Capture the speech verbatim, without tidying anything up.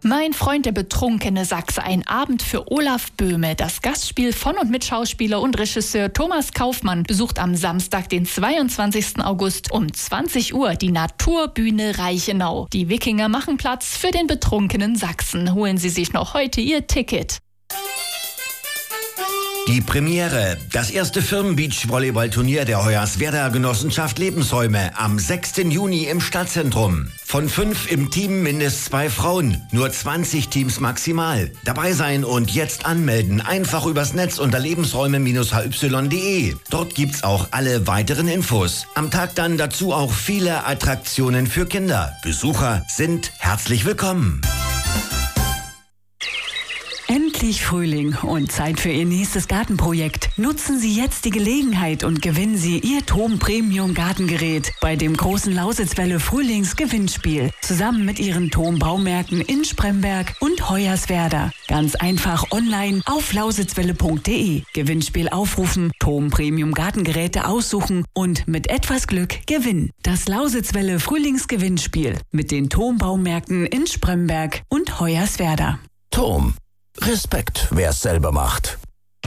Mein Freund der betrunkene Sachse, ein Abend für Olaf Böhme. Das Gastspiel von und mit Schauspieler und Regisseur Thomas Kaufmann besucht am Samstag, den zweiundzwanzigsten August um zwanzig Uhr die Naturbühne Reichenau. Die Wikinger machen Platz für den betrunkenen Sachsen. Holen Sie sich noch heute Ihr Ticket. Die Premiere, das erste Firmen-Beach-Volleyball-Turnier der Hoyerswerda Genossenschaft Lebensräume am sechsten Juni im Stadtzentrum. Von fünf im Team mindestens zwei Frauen, nur zwanzig Teams maximal. Dabei sein und jetzt anmelden, einfach übers Netz unter lebensräume Bindestrich h y punkt d e. Dort gibt's auch alle weiteren Infos. Am Tag dann dazu auch viele Attraktionen für Kinder. Besucher sind herzlich willkommen. Endlich Frühling und Zeit für Ihr nächstes Gartenprojekt. Nutzen Sie jetzt die Gelegenheit und gewinnen Sie Ihr Thom Premium Gartengerät bei dem großen Lausitzwelle Frühlingsgewinnspiel. Zusammen mit Ihren Thom Baumärkten in Spremberg und Hoyerswerda. Ganz einfach online auf lausitzwelle punkt d e. Gewinnspiel aufrufen, Thom Premium Gartengeräte aussuchen und mit etwas Glück gewinnen. Das Lausitzwelle Frühlingsgewinnspiel mit den Thom Baumärkten in Spremberg und Hoyerswerda. Thom. Respekt, wer's selber macht.